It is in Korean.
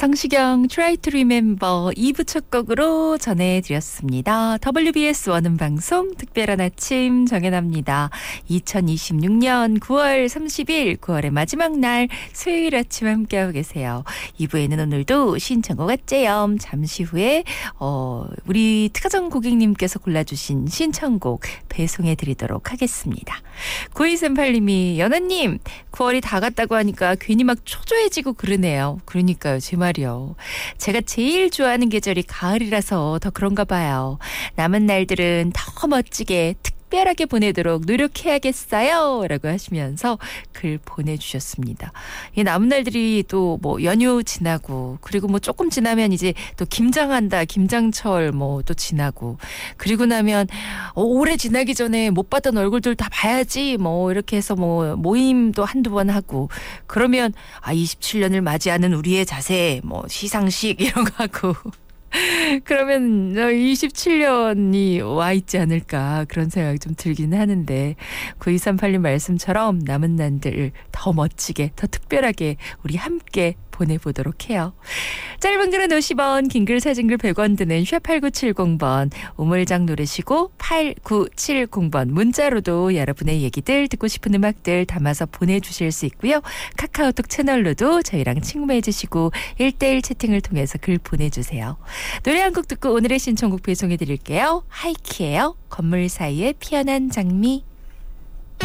성시경 Try to Remember 2부 첫 곡으로 전해드렸습니다. WBS 원음방송 특별한 아침 정연합니다. 2026년 9월 30일 9월의 마지막 날 수요일 아침 함께하고 계세요. 2부에는 오늘도 신청곡 앗제염 잠시 후에 우리 특가정 고객님께서 골라주신 신청곡 배송해드리도록 하겠습니다. 9238님이 연아님 9월이 다 갔다고 하니까 괜히 막 초조해지고 그러네요. 그러니까요. 제 말이요. 제가 제일 좋아하는 계절이 가을이라서 더 그런가 봐요. 남은 날들은 더 멋지게 특별하게 보내도록 노력해야겠어요. 라고 하시면서 글 보내주셨습니다. 이 남은 날들이 또 뭐 연휴 지나고 그리고 뭐 조금 지나면 이제 또 김장한다. 김장철 뭐 또 지나고 그리고 나면 올해 지나기 전에 못 봤던 얼굴들 다 봐야지 뭐 이렇게 해서 뭐 모임도 한두 번 하고 그러면 27년을 맞이하는 우리의 자세 뭐 시상식 이런 거 하고 그러면 27년이 와 있지 않을까 그런 생각이 좀 들긴 하는데 9238님 말씀처럼 남은 날들 더 멋지게 더 특별하게 우리 함께 보내보도록 해요. 짧은 글은 50원, 긴 글, 사진 글 100원 드는 #8970번 우물장 누르시고 8970번 문자로도 여러분의 얘기들 듣고 싶은 음악들 담아서 보내주실 수 있고요. 카카오톡 채널로도 저희랑 친구해 주시고 1대1 채팅을 통해서 글 보내주세요. 노래 한 곡 듣고 오늘의 신청곡 배송해 드릴게요. 하이키예요. 건물 사이에 피어난 장미.